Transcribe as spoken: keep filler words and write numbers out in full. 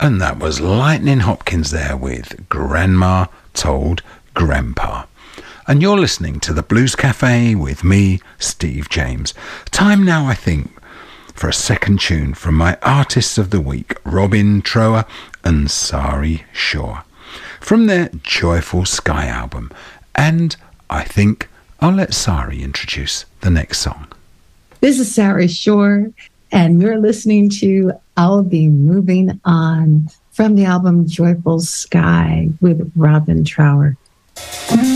And that was Lightning Hopkins there with Grandma Told Grandpa. And you're listening to the Blues Cafe with me, Steve James. Time now, I think, for a second tune from my Artists of the Week, Robin Trower and Sari Shaw, from their Joyful Sky album. And I think I'll let Sari introduce the next song. This is Sari Shaw, and you're listening to I'll Be Moving On from the album Joyful Sky with Robin Trower.